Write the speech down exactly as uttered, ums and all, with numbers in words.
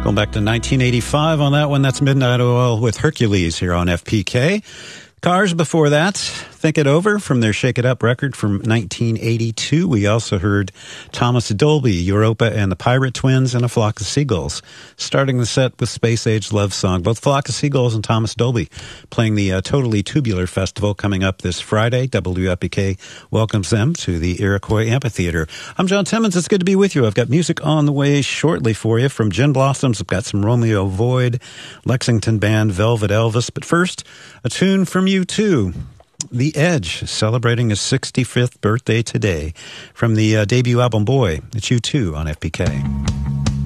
Going back to nineteen eighty-five on that one. That's Midnight Oil with Hercules here on F P K. Cars before that, Think It Over from their Shake It Up record from nineteen eighty-two. We also heard Thomas Dolby, Europa and the Pirate Twins, and A Flock of Seagulls. Starting the set with Space Age Love Song. Both Flock of Seagulls and Thomas Dolby playing the uh, Totally Tubular Festival coming up this Friday. W F P K welcomes them to the Iroquois Amphitheater. I'm John Timmons. It's good to be with you. I've got music on the way shortly for you from Gin Blossoms. I've got some Romeo Void, Lexington band Velvet Elvis. But first, a tune from U two. The Edge, celebrating his sixty-fifth birthday today. From the uh, debut album Boy, it's U two on F P K.